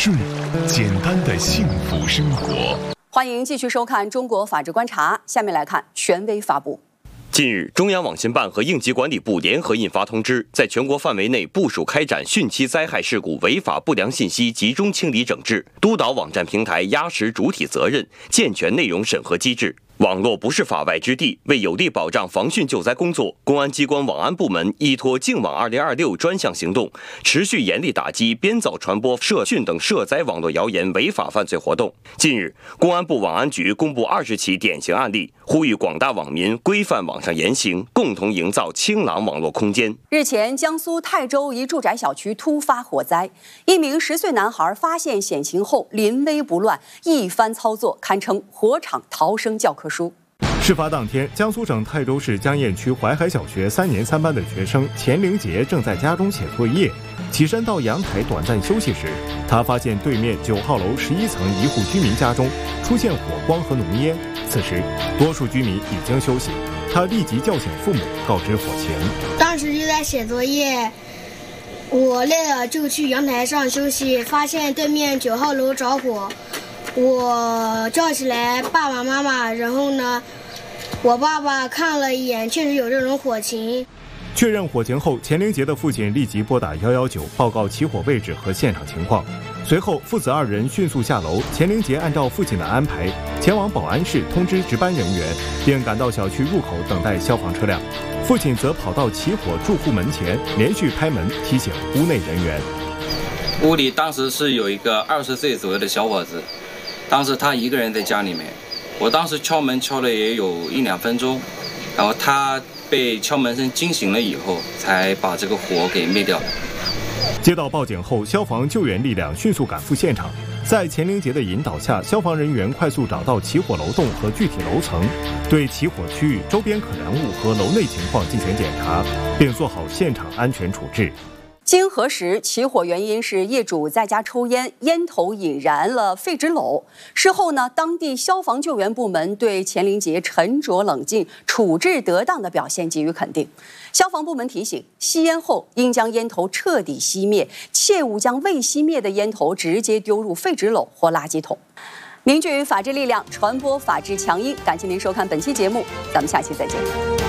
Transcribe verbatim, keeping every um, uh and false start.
睡，简单的幸福生活。 欢迎继续收看《中国法治观察》，下面来看权威发布。 近日，中央网信办和应急管理部联合印发通知，在全国范围内部署开展汛期灾害事故违法不良信息集中清理整治，督导网站平台压实主体责任，健全内容审核机制。网络不是法外之地，为有力保障防汛救灾工作，公安机关网安部门依托“净网二零二六”专项行动，持续严厉打击编造传播涉汛等涉灾网络谣言违法犯罪活动。近日，公安部网安局公布二十起典型案例，呼吁广大网民规范网上言行，共同营造清朗网络空间。 日前，江苏泰州一住宅小区突发火灾，一名十岁男孩发现险情后临危不乱，一番操作堪称火场逃生教科书。 事发当天，江苏省泰州市江堰区淮海小学三年三班的学生钱玲杰正在家中写作业，起身到阳台短暂休息时，他发现对面九号楼十一层一户居民家中出现火光和浓烟。此时，多数居民已经休息，他立即叫醒父母，告知火情。 当时就在写作业，我累了就去阳台上休息，发现对面九号楼着火，我叫起来爸爸妈妈，然后呢，我爸爸看了一眼，确实有这种火情。 确认火情后，钱玲杰的父亲立即拨打一一九报告起火位置和现场情况。随后，父子二人迅速下楼。钱玲杰按照父亲的安排，前往保安室通知值班人员，并赶到小区入口等待消防车辆。父亲则跑到起火住户门前，连续拍门提醒屋内人员。 屋里当时是有一个二十岁左右的小伙子，当时他一个人在家里面。我当时敲门敲了也有一两分钟，然后他被敲门声惊醒了以后，才把这个火给灭掉。 接到报警后，消防救援力量迅速赶赴现场。在钱玲杰的引导下，消防人员快速找到起火楼栋和具体楼层，对起火区域周边可燃物和楼内情况进行检查，并做好现场安全处置。 经核实，起火原因是业主在家抽烟，烟头引燃了废纸篓。事后呢，当地消防救援部门对钱玲杰沉着冷静、处置得当的表现给予肯定。消防部门提醒，吸烟后应将烟头彻底熄灭，切勿将未熄灭的烟头直接丢入废纸篓或垃圾桶。凝聚法治力量，传播法治强音。感谢您收看本期节目，咱们下期再见。